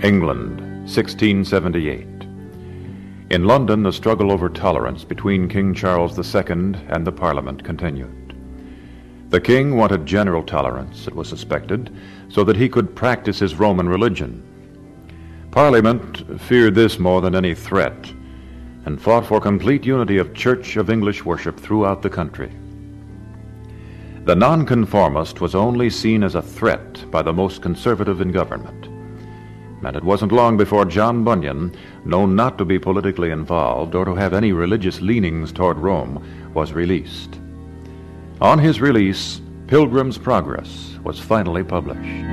England, 1678. In London, the struggle over tolerance between King Charles II and the Parliament continued. The king wanted general tolerance, it was suspected, so that he could practice his Roman religion. Parliament feared this more than any threat and fought for complete unity of Church of English worship throughout the country. The nonconformist was only seen as a threat by the most conservative in government. And it wasn't long before John Bunyan, known not to be politically involved or to have any religious leanings toward Rome, was released. On his release, Pilgrim's Progress was finally published.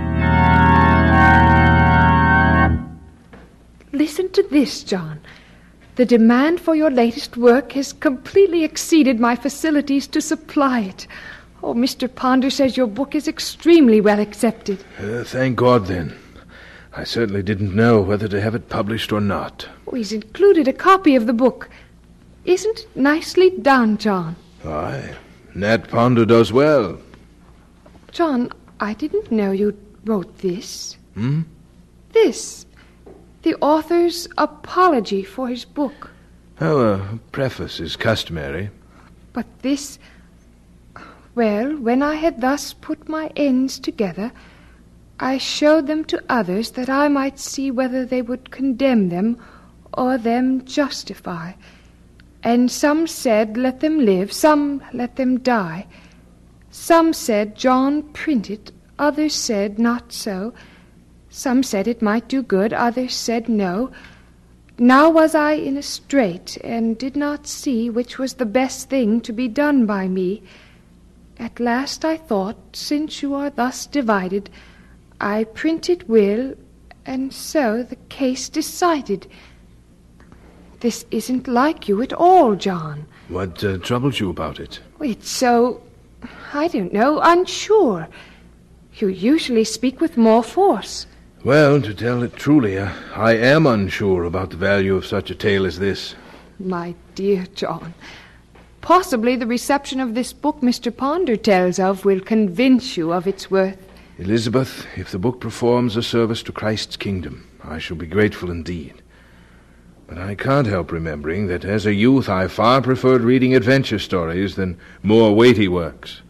Listen to this, John. The demand for your latest work has completely exceeded my facilities to supply it. Oh, Mr. Ponder says your book is extremely well accepted. Thank God, then. I certainly didn't know whether to have it published or not. Oh, he's included a copy of the book. Isn't it nicely done, John? Aye, Nat Ponder does well. John, I didn't know you wrote this. This. The author's apology for his book. Oh, a preface is customary. But this... Well, when I had thus put my ends together, I showed them to others that I might see whether they would condemn them or them justify. And some said, let them live, some let them die. Some said, John, print it, others said, not so. Some said it might do good, others said no. Now was I in a strait, and did not see which was the best thing to be done by me. At last I thought, since you are thus divided, I print it will, and so the case decided. This isn't like you at all, John. What troubles you about it? It's so, I don't know, unsure. You usually speak with more force. Well, to tell it truly, I am unsure about the value of such a tale as this. My dear John, possibly the reception of this book Mr. Ponder tells of will convince you of its worth. Elizabeth, if the book performs a service to Christ's kingdom, I shall be grateful indeed. But I can't help remembering that as a youth I far preferred reading adventure stories than more weighty works.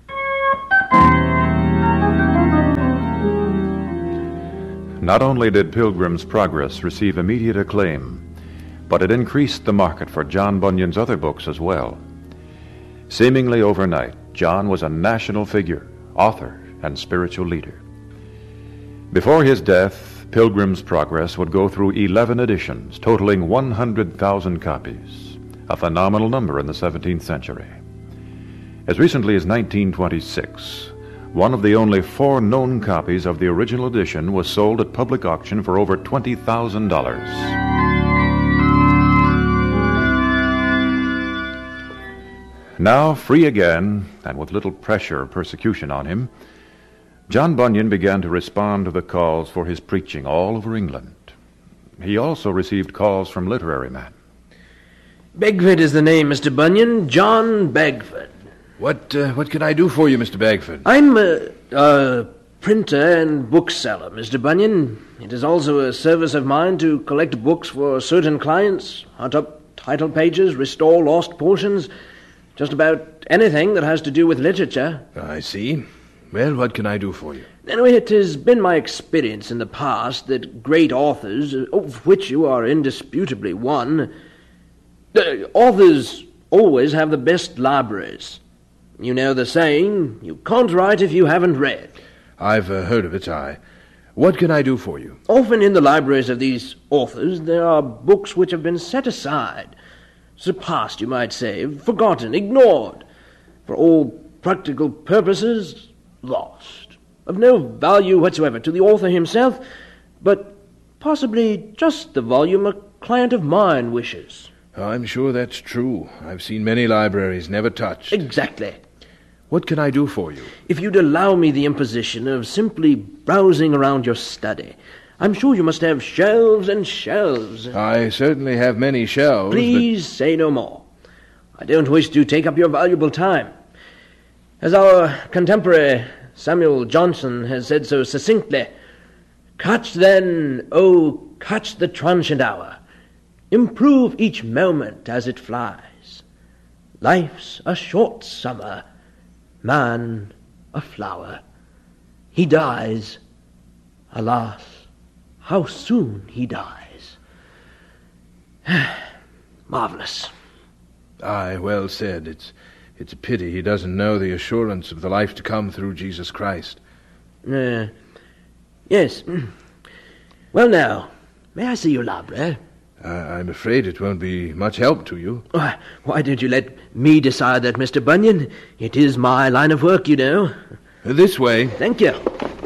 Not only did Pilgrim's Progress receive immediate acclaim, but it increased the market for John Bunyan's other books as well. Seemingly overnight, John was a national figure, author, and spiritual leader. Before his death, Pilgrim's Progress would go through 11 editions, totaling 100,000 copies, a phenomenal number in the 17th century. As recently as 1926, one of the only 4 known copies of the original edition was sold at public auction for over $20,000. Now, free again, and with little pressure or persecution on him, John Bunyan began to respond to the calls for his preaching all over England. He also received calls from literary men. Begford is the name, Mr. Bunyan. John Begford. What can I do for you, Mr. Begford? I'm a printer and bookseller, Mr. Bunyan. It is also a service of mine to collect books for certain clients, hunt up title pages, restore lost portions, just about anything that has to do with literature. I see. Well, what can I do for you? Anyway, it has been my experience in the past that great authors, of which you are indisputably one, authors always have the best libraries. You know the saying, you can't write if you haven't read. I've heard of it, What can I do for you? Often in the libraries of these authors there are books which have been set aside, surpassed, you might say, forgotten, ignored, for all practical purposes, lost, of no value whatsoever to the author himself, but possibly just the volume a client of mine wishes. I'm sure that's true. I've seen many libraries never touched. Exactly. What can I do for you? If you'd allow me the imposition of simply browsing around your study, I'm sure you must have shelves and shelves. I certainly have many shelves. Please say no more. I don't wish to take up your valuable time. As our contemporary Samuel Johnson has said so succinctly, Catch then, oh, catch the transient hour. Improve each moment as it flies. Life's a short summer, man a flower. He dies, alas, how soon he dies. Marvelous. Aye, well said. It's a pity he doesn't know the assurance of the life to come through Jesus Christ. Yes. Well now, may I see your library? I'm afraid it won't be much help to you. Why don't you let me decide that, Mr. Bunyan? It is my line of work, you know. This way. Thank you.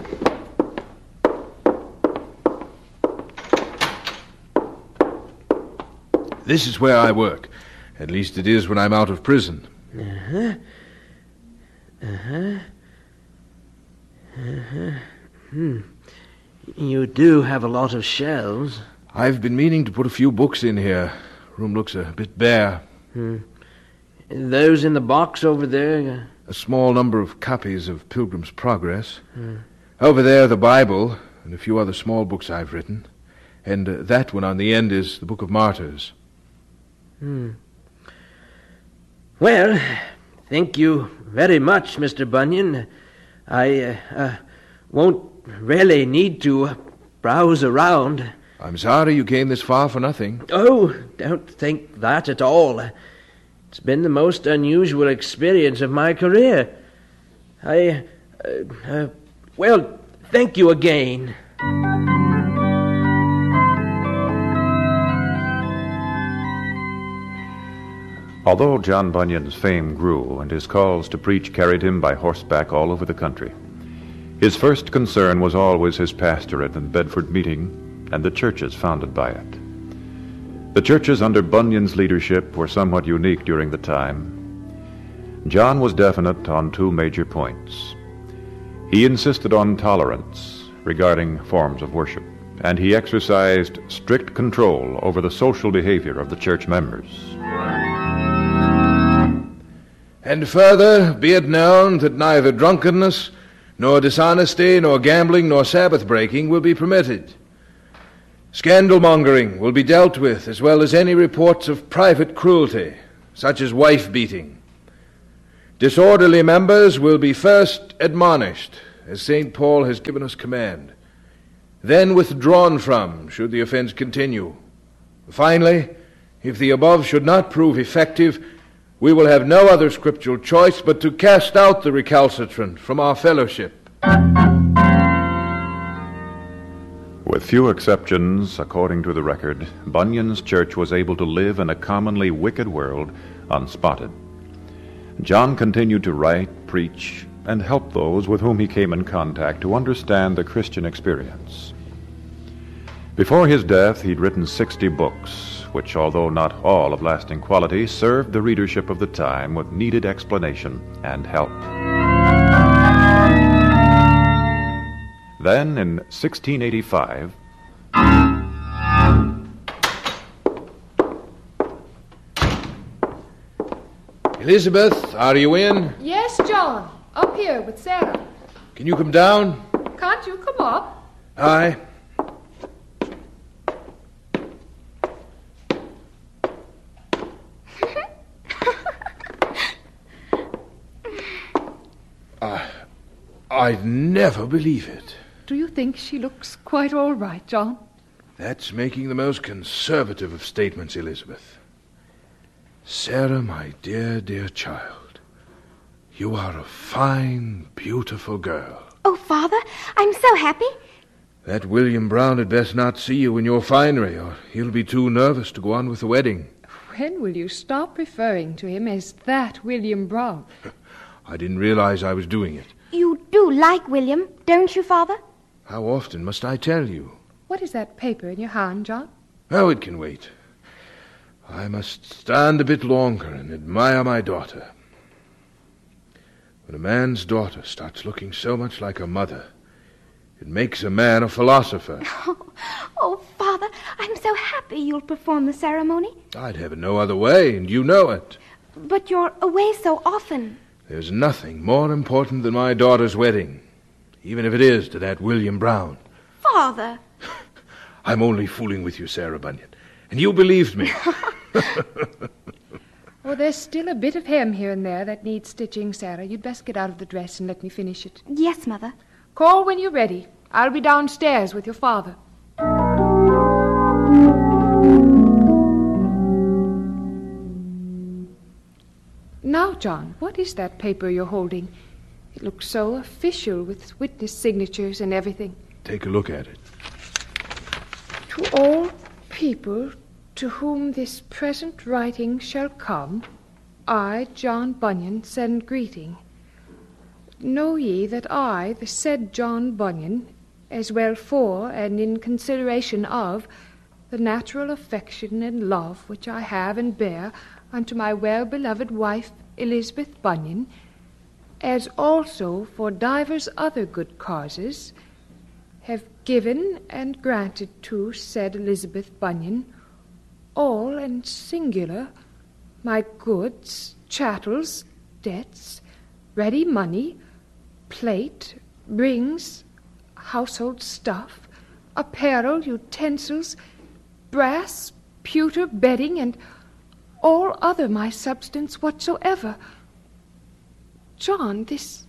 This is where I work. At least it is when I'm out of prison. You do have a lot of shelves. I've been meaning to put a few books in here. Room looks a bit bare. Those in the box over there? A small number of copies of Pilgrim's Progress. Over there, the Bible, and a few other small books I've written. And that one on the end is the Book of Martyrs. Well, thank you very much, Mr. Bunyan. I won't really need to browse around. I'm sorry you came this far for nothing. Oh, don't think that at all. It's been the most unusual experience of my career. Well, thank you again. Although John Bunyan's fame grew and his calls to preach carried him by horseback all over the country, his first concern was always his pastorate and Bedford meeting and the churches founded by it. The churches under Bunyan's leadership were somewhat unique during the time. John was definite on two major points. He insisted on tolerance regarding forms of worship, and he exercised strict control over the social behavior of the church members. And further, be it known that neither drunkenness, nor dishonesty, nor gambling, nor Sabbath-breaking will be permitted. Scandal-mongering will be dealt with, as well as any reports of private cruelty, such as wife-beating. Disorderly members will be first admonished, as St. Paul has given us command, then withdrawn from, should the offense continue. Finally, if the above should not prove effective, we will have no other scriptural choice but to cast out the recalcitrant from our fellowship. With few exceptions, according to the record, Bunyan's church was able to live in a commonly wicked world unspotted. John continued to write, preach, and help those with whom he came in contact to understand the Christian experience. Before his death, he'd written 60 books, which, although not all of lasting quality, served the readership of the time with needed explanation and help. Then, in 1685, Elizabeth, are you in? Yes, John. Up here with Sarah. Can you come down? Can't you come up? Aye. I'd never believe it. Do you think she looks quite all right, John? That's making the most conservative of statements, Elizabeth. Sarah, my dear, dear child, you are a fine, beautiful girl. Oh, Father, I'm so happy. That William Brown had best not see you in your finery, or he'll be too nervous to go on with the wedding. When will you stop referring to him as that William Brown? I didn't realize I was doing it. You do like William, don't you, Father? How often must I tell you? What is that paper in your hand, John? Oh, it can wait. I must stand a bit longer and admire my daughter. When a man's daughter starts looking so much like her mother, it makes a man a philosopher. Oh, Father, I'm so happy you'll perform the ceremony. I'd have it no other way, and you know it. But you're away so often. There's nothing more important than my daughter's wedding, even if it is to that William Brown. Father! I'm only fooling with you, Sarah Bunyan. And you believed me. Oh, there's still a bit of hem here and there that needs stitching, Sarah. You'd best get out of the dress and let me finish it. Yes, Mother. Call when you're ready. I'll be downstairs with your father. Now, John, what is that paper you're holding? It looks so official with witness signatures and everything. Take a look at it. To all people to whom this present writing shall come, I, John Bunyan, send greeting. Know ye that I, the said John Bunyan, as well for and in consideration of the natural affection and love which I have and bear unto my well-beloved wife Elizabeth Bunyan, as also for divers other good causes, have given and granted to said Elizabeth Bunyan all and singular my goods, chattels, debts, ready money, plate, rings, household stuff, apparel, utensils, brass, pewter, bedding, and all other my substance whatsoever. John, this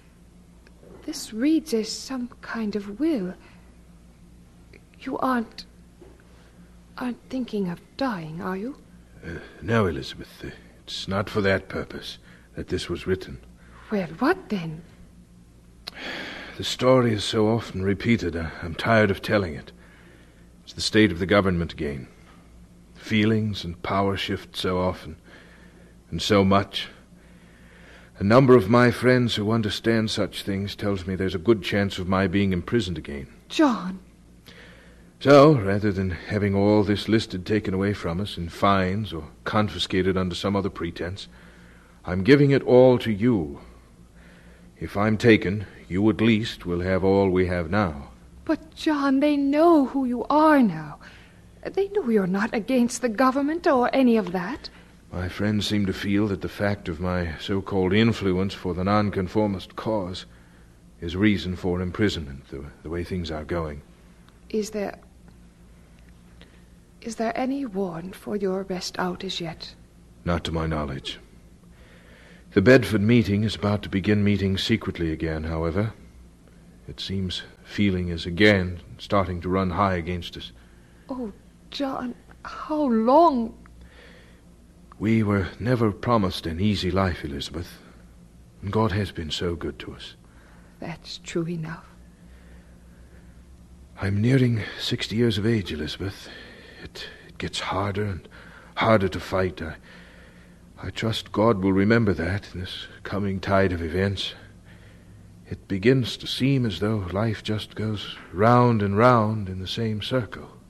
reads as some kind of will. You aren't thinking of dying, are you? No, Elizabeth. It's not for that purpose that this was written. Well, what then? The story is so often repeated, I'm tired of telling it. It's the state of the government again. Feelings and power shift so often, and so much. A number of my friends who understand such things tells me there's a good chance of my being imprisoned again. John! So, rather than having all this listed taken away from us in fines or confiscated under some other pretense, I'm giving it all to you. If I'm taken, you at least will have all we have now. But, John, they know who you are now. They know you're not against the government or any of that. My friends seem to feel that the fact of my so-called influence for the nonconformist cause is reason for imprisonment, the way things are going. Is there any warrant for your arrest out as yet? Not to my knowledge. The Bedford meeting is about to begin meeting secretly again, however. It seems feeling is again starting to run high against us. Oh, John, how long? We were never promised an easy life, Elizabeth. And God has been so good to us. That's true enough. I'm nearing 60 years of age, Elizabeth. It gets harder and harder to fight. I trust God will remember that in this coming tide of events. It begins to seem as though life just goes round and round in the same circle.